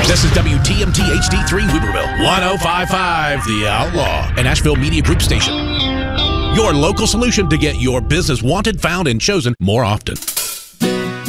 This is WTMT HD3 Weaverville, 1055 The Outlaw, an Asheville Media Group station. Your local solution to get your business wanted, found, and chosen more often.